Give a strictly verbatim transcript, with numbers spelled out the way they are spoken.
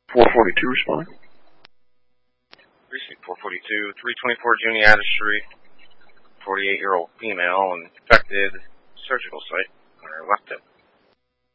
four forty-two responding. Precinct four forty-two, three twenty-four Juniata Street, forty-eight-year-old female, infected surgical site on her left hip.